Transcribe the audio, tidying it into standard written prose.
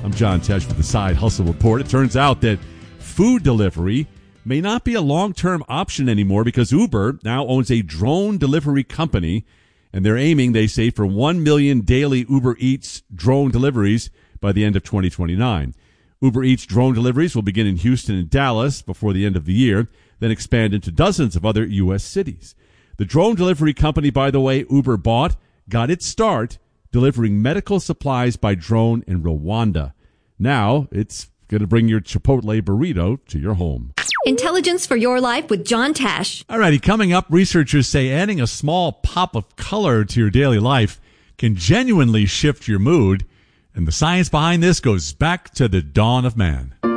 I'm John Tesh with the Side Hustle Report. It turns out that food delivery may not be a long-term option anymore because Uber now owns a drone delivery company, and they're aiming, they say, for 1 million daily Uber Eats drone deliveries by the end of 2029. Uber Eats drone deliveries will begin in Houston and Dallas before the end of the year, then expand into dozens of other U.S. cities. The drone delivery company, by the way, Uber bought, got its start delivering medical supplies by drone in Rwanda. Now it's going to bring your Chipotle burrito to your home. Intelligence for your life with John Tesh. Alrighty, coming up, researchers say adding a small pop of color to your daily life can genuinely shift your mood. And the science behind this goes back to the dawn of man.